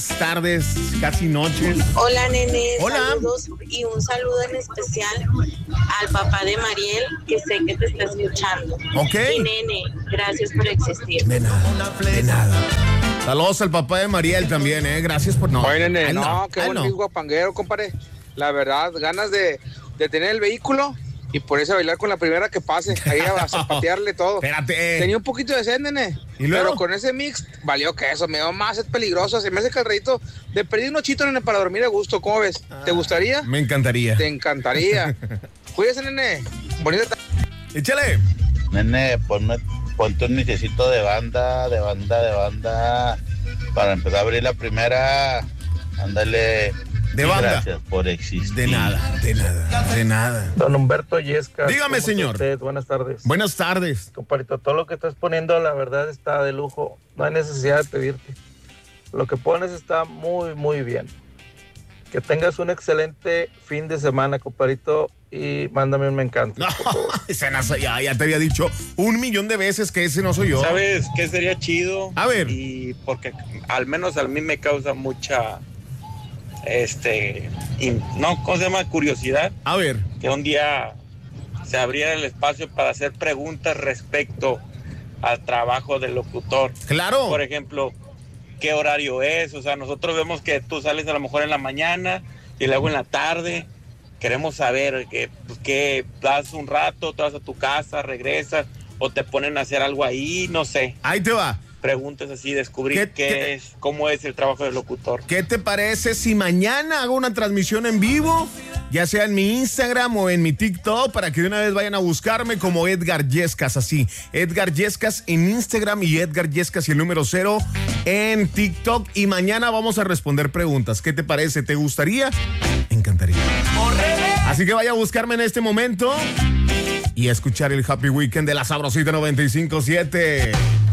tardes, casi noches. Hola, nene. Hola. Saludos y un saludo en especial al papá de Mariel, que sé que te está escuchando. Ok. Y nene, gracias por existir. De nada, de nada. Saludos al papá de Mariel también, Gracias por... No, Oye, nene, ay, no, qué ay, buen no. guapanguero, compadre. La verdad, ganas de tener el vehículo y ponerse a bailar con la primera que pase. Ahí a zapatearle todo. Espérate. Tenía un poquito de sed, nene. ¿Y luego? Pero con ese mix, valió que eso. Me dio más, es peligroso. Se me hace calradito de pedir unos chitos, nene, para dormir a gusto. ¿Cómo ves? ¿Te gustaría? Me encantaría. Te encantaría. Cuídese, nene. Bonita tarde. Échale. Nene, ponte un nichecito de banda, para empezar a abrir la primera. Ándale. De banda. Gracias por existir. De nada. Don Humberto Yescas. Dígame, ¿cómo señor. está usted? Buenas tardes. Buenas tardes. Compadrito, todo lo que estás poniendo, la verdad, está de lujo. No hay necesidad de pedirte. Lo que pones está muy, muy bien. Que tengas un excelente fin de semana, compadrito, y mándame un me encanta. No, ese no soy yo. Ya te había dicho 1,000,000 de veces que ese no soy yo. ¿Sabes qué sería chido? A ver. Y porque al menos a mí me causa mucha, ¿cómo se llama? Curiosidad. A ver. Que un día se abriera el espacio para hacer preguntas respecto al trabajo del locutor. Claro. Por ejemplo, ¿qué horario es? O sea, nosotros vemos que tú sales a lo mejor en la mañana y luego en la tarde. Queremos saber que das un rato, te vas a tu casa, regresas o te ponen a hacer algo ahí, no sé. Ahí te va. Preguntas así, descubrir qué es, cómo es el trabajo del locutor. ¿Qué te parece si mañana hago una transmisión en vivo? Ya sea en mi Instagram o en mi TikTok, para que de una vez vayan a buscarme como Edgar Yescas, así. Edgar Yescas en Instagram y Edgar Yescas y el número 0 en TikTok. Y mañana vamos a responder preguntas. ¿Qué te parece? ¿Te gustaría? Me encantaría. Así que vaya a buscarme en este momento y a escuchar el Happy Weekend de la Sabrosita 95.7.